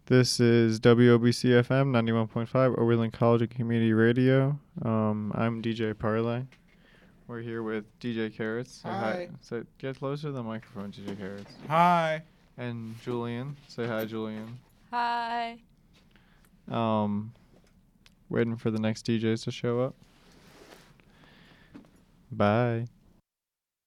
This is WOBC FM 91.5, Overland College and Community Radio. I'm DJ Parlay. We're here with DJ Carrots. Hi. So get closer to the microphone, DJ Carrots. Hi. And Julian. Say hi, Julian. Hi. Waiting for the next DJs to show up. Bye.